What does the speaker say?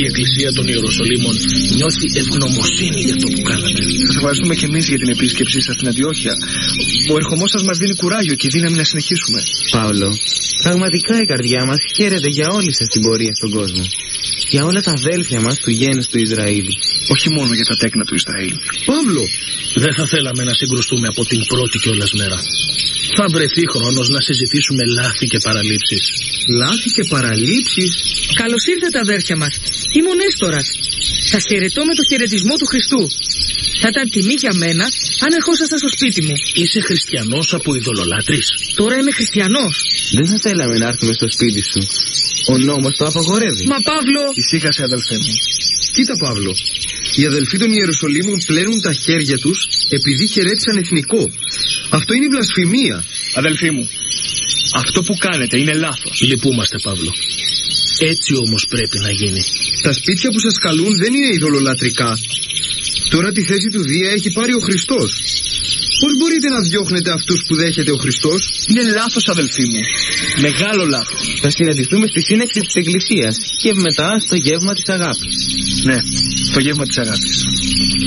η Εκκλησία των Ιεροσολύμων νιώθει ευγνωμοσύνη για το που κάνατε. Σας ευχαριστούμε και εμείς για την επίσκεψή σας στην Αντιόχεια. Ο ερχομός σας μας δίνει κουράγιο και δύναμη να συνεχίσουμε. Παύλο, πραγματικά η καρδιά μας χαίρεται για όλη σας την πορεία στον κόσμο. Για όλα τα αδέλφια μας του γένους του Ισραήλ. Όχι μόνο για τα τέκνα του Ισραήλ. Παύλο, δεν θα θέλαμε να συγκρουστούμε από την πρώτη κιόλας μέρα. Θα βρεθεί χρόνος να συζητήσουμε λάθη και παραλήψεις. Λάθη και παραλήψεις? Καλώς ήρθατε αδέρφια μας. Είμαι ο Νέστορας. Σας χαιρετώ με το χαιρετισμό του Χριστού. Θα ήταν τιμή για μένα αν ερχόσασταν στο σπίτι μου. Είσαι χριστιανός από ειδωλολάτρης? Τώρα είμαι χριστιανός. Δεν θα θέλαμε να έρθουμε στο σπίτι σου. Ο νόμος το απαγορεύει. Μα Παύλο... Ησύχασε αδελφέ μου. Κοίτα Παύλο, οι αδελφοί των Ιεροσολύμων πλένουν τα χέρια τους επειδή χαιρέτησαν εθνικό. Αυτό είναι βλασφημία. Αδελφοί μου, αυτό που κάνετε είναι λάθος. Λυπούμαστε Παύλο. Έτσι όμως πρέπει να γίνει. Τα σπίτια που σας καλούν δεν είναι ειδωλολατρικά. Τώρα τη θέση του Δία έχει πάρει ο Χριστός. Πώς μπορείτε να διώχνετε αυτούς που δέχεται ο Χριστός? Είναι λάθος αδελφοί μου. Μεγάλο λάθος. Θα συναντηθούμε στη σύνεξη της Εκκλησίας και μετά στο γεύμα της αγάπης. Ναι, στο γεύμα της αγάπης.